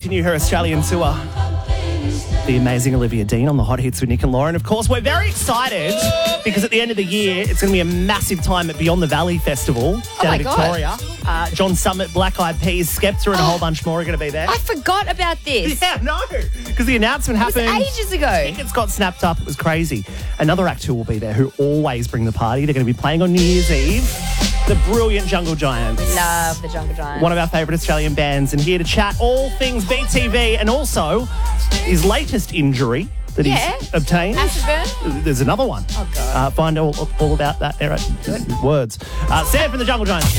continue her Australian tour. The amazing Olivia Dean on the Hot Hits with Nick and Lauren. Of course, we're very excited because at the end of the year, it's going to be a massive time at Beyond the Valley Festival down in Victoria. John Summit, Black Eyed Peas, Skepta and a whole bunch more are going to be there. I forgot about this. Yeah, no, because the announcement happened ages ago. Tickets got snapped up. It was crazy. Another act who will be there who always bring the party. They're going to be playing on New Year's Eve. The brilliant Jungle Giants. Love the Jungle Giants. One of our favourite Australian bands, and here to chat all things BTV and also his latest injury that he's obtained. Acid burn? There's another one. Oh, God. Find all about that there. Words. Sam from the Jungle Giants.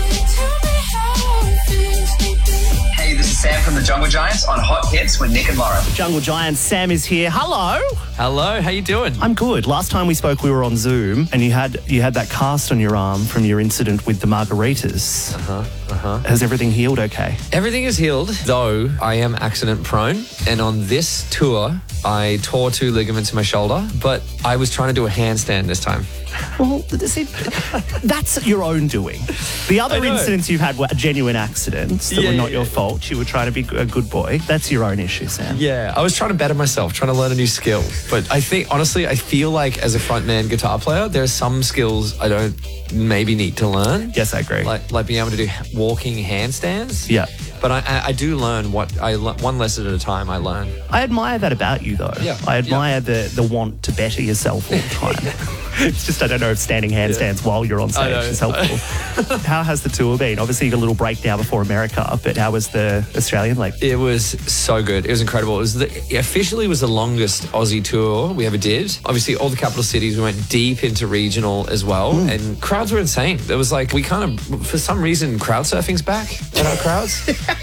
Hey, this is Sam from the Jungle Giants on Hot Hits with Nick and Lauren. Jungle Giants, Sam is here. Hello. Hello, how you doing? I'm good. Last time we spoke, we were on Zoom, and you had that cast on your arm from your incident with the margaritas. Has everything healed okay? Everything is healed, though I am accident prone. And on this tour, I tore 2 ligaments in my shoulder, but I was trying to do a handstand this time. Well, see, that's your own doing. The other incidents you've had were genuine accidents that were not your fault. You were trying to be a good boy. That's your own issue, Sam. Yeah, I was trying to better myself, trying to learn a new skill. But I think, honestly, I feel like as a frontman guitar player, there are some skills I don't maybe need to learn. Yes, I agree. Like being able to do walking handstands. Yeah. But I do learn one lesson at a time I learn. I admire that about you, though. Yeah. I admire the want to better yourself all the time. It's just, I don't know if standing handstands while you're on stage is helpful. How has the tour been? Obviously, you got a little break now before America, but how was the Australian leg? It was so good. It was incredible. It officially was the longest Aussie tour we ever did. Obviously, all the capital cities, we went deep into regional as well, and crowds were insane. There was like, we kind of, for some reason, crowd surfing's back at our crowds.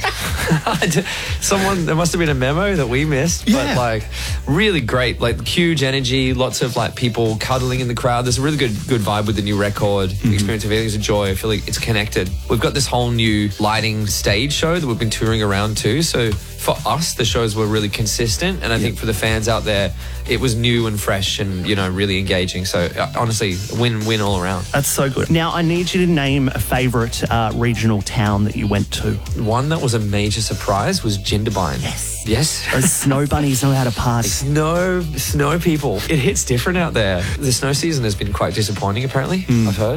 There must have been a memo that we missed, but like really great, like huge energy, lots of like people cuddling in the crowd. There's a really good vibe with the new record. The experience of Everything's a Joy. I feel like it's connected. We've got this whole new lighting stage show that we've been touring around too. So for us, the shows were really consistent, and I think for the fans out there, it was new and fresh and, you know, really engaging. So honestly, win-win all around. That's so good. Now, I need you to name a favourite regional town that you went to. One that was a major surprise was Jindabyne. Yes. Those snow bunnies know how to party. Snow people. It hits different out there. The snow season has been quite disappointing, apparently, I've heard.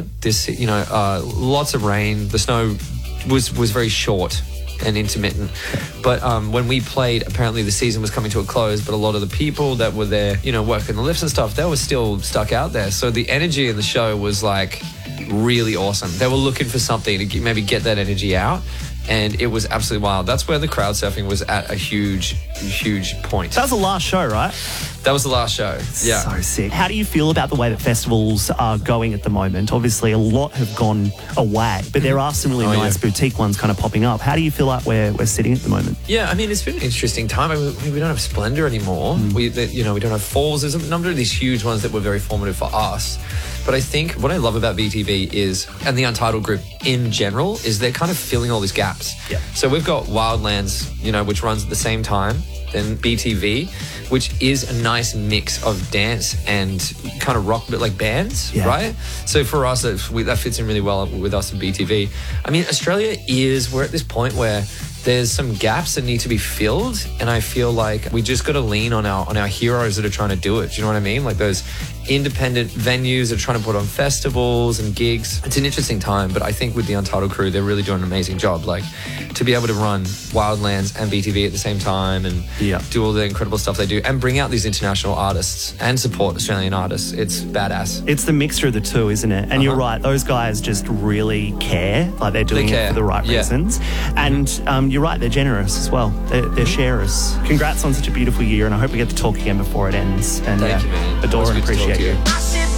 Lots of rain. The snow was very short and intermittent. But when we played, apparently the season was coming to a close, but a lot of the people that were there, you know, working the lifts and stuff, they were still stuck out there. So the energy in the show was like really awesome. They were looking for something to maybe get that energy out. And it was absolutely wild. That's where the crowd surfing was at a huge point. That was the last show, right? That was the last show. Yeah. So sick. How do you feel about the way that festivals are going at the moment? Obviously, a lot have gone away, but there are some really nice boutique ones kind of popping up. How do you feel like we're sitting at the moment? Yeah, I mean, it's been an interesting time. I mean, we don't have Splendor anymore. We don't have Falls. There's a number of these huge ones that were very formative for us. But I think what I love about BTV is, and the Untitled group in general, is they're kind of filling all these gaps. Yeah. So we've got Wildlands, you know, which runs at the same time, then BTV, which is a nice mix of dance and kind of rock, but like bands, right? So for us, that fits in really well with us in BTV. I mean, we're at this point where there's some gaps that need to be filled, and I feel like we just got to lean on our heroes that are trying to do it. Do you know what I mean? Like those independent venues that are trying to put on festivals and gigs. It's an interesting time, but I think with the Untitled crew, they're really doing an amazing job. Like to be able to run Wildlands and BTV at the same time and do all the incredible stuff they do and bring out these international artists and support Australian artists. It's badass. It's the mixture of the two, isn't it? And you're right, those guys just really care. Like they're doing it for the right reasons. And you're right, they're generous as well. They're sharers. Congrats on such a beautiful year, and I hope we get to talk again before it ends. And Thank you, man. adore and appreciate you.